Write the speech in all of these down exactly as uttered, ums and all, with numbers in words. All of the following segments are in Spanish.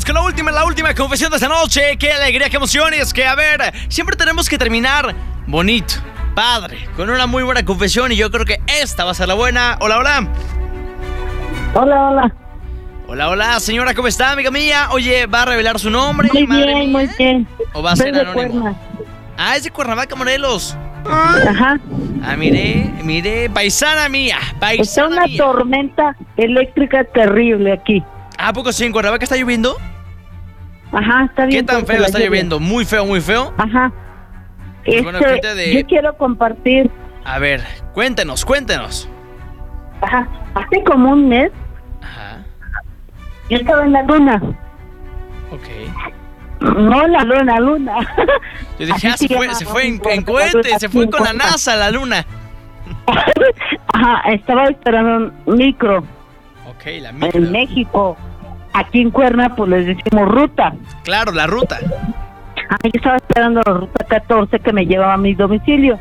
vámonos con la última, la última confesión de esta noche. Qué alegría, qué emociones. Que a ver, siempre tenemos que terminar bonito, padre, con una muy buena confesión. Y yo creo que esta va a ser la buena. Hola, hola. Hola, hola. Hola, hola, señora, ¿cómo está, amiga mía? Oye, ¿va a revelar su nombre? Muy madre bien, mía? muy bien. ¿O va a Soy ser de anónimo? Cuerna. Ah, es de Cuernavaca, Morelos. Ajá. Ah, mire, mire, paisana mía, paisana Está una mía. tormenta eléctrica terrible aquí. ¿A poco sí en Cuernavaca está lloviendo? Ajá, está bien. ¿Qué tan fuerte feo la está lluvia. lloviendo? ¿Muy feo, muy feo? Ajá. Pues bueno, Este, gente de- Yo quiero compartir. A ver, cuéntenos, cuéntenos. Ajá. Hace como un mes, Ajá, yo estaba en la luna. ok. No, la luna, luna. Yo dije, Así ah, se se fue, llama, se fue en, ¿no? en Porque la cohete, luna se fue aquí con la en Cuerna. NASA a la luna. Ajá, estaba esperando un micro Ok, la en micro. México. Aquí en Cuerna, pues les decimos ruta. Claro, la ruta. Ah, yo estaba esperando la ruta catorce que me llevaba a mi domicilio.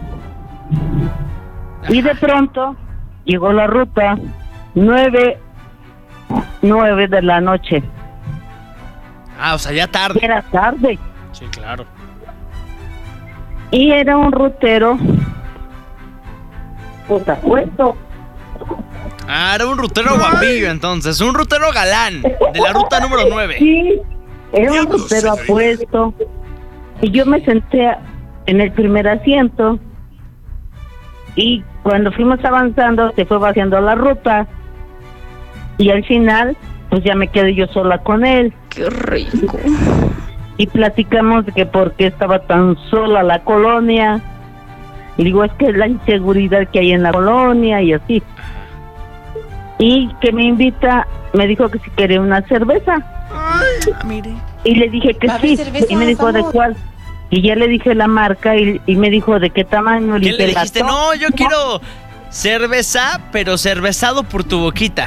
Y de pronto llegó la ruta nueve, nueve de la noche. Ah, o sea, ya tarde. Era tarde. Sí, claro. Y era un rutero, pues apuesto. Ah, era un rutero guapillo entonces, un rutero galán de la ruta número nueve. Sí, era un rutero apuesto. Y yo me senté en el primer asiento. Y cuando fuimos avanzando, se fue vaciando la ruta. Y al final, pues ya me quedé yo sola con él. Qué rico. Y platicamos de que por qué estaba tan sola la colonia. Y digo, es que es la inseguridad que hay en la colonia y así. Y que me invita, me dijo que si quería una cerveza. Ah, mire. Y le dije que ¿Va a haber sí. cerveza, Y me dijo, ¿de amor? cuál? Y ya le dije la marca y, y me dijo, ¿de qué tamaño? ¿Qué le dije, dijiste? "Latón". No, yo quiero cerveza, pero cervezado por tu boquita.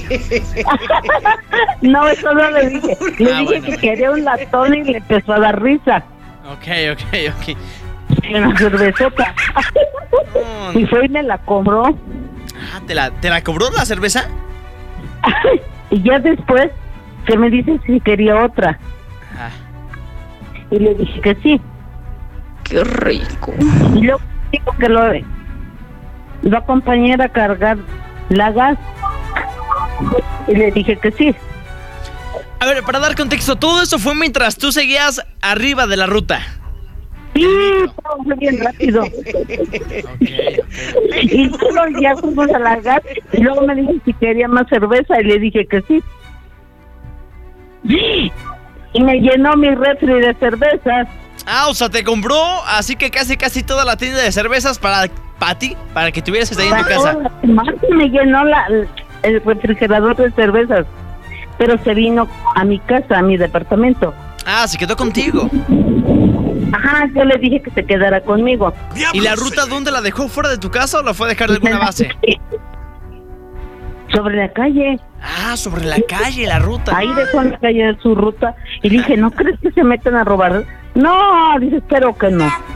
No, eso no le dije. Le Ah, dije bueno, que bueno. quería un latón y le empezó a dar risa. Ok, ok, ok. Y una cervezota. Mm. Y fue y me la cobró. Ah, ¿te la, ¿te la cobró la cerveza? Y ya después se me dice si quería otra. Ah, Y le dije que sí. Qué rico. Y luego dijo que lo, lo acompañé a cargar la gas. Y le dije que sí. a ver, para dar contexto, todo eso fue mientras tú seguías arriba de la ruta. Sí, todo fue bien rápido. Ok, Y luego ya fuimos a la gas. Y luego me dijo si quería más cerveza. Y le dije que sí. Y me llenó mi refri de cervezas. Ah, o sea, te compró, así que casi casi toda la tienda de cervezas para, para ti, para que tuvieras ahí en tu Para casa. todas las semanas me llenó la, el refrigerador de cervezas. Pero se vino a mi casa, a mi departamento. Ah, se quedó contigo. Ajá, yo le dije que se quedara conmigo. ¿Y la ruta dónde la dejó? ¿Fuera de tu casa o la fue a dejar de alguna base? Sobre la calle. Ah, sobre la calle, la ruta. Ahí dejó en la calle su ruta. Y dije, ¿no crees que se metan a robar? No, dice, espero que no.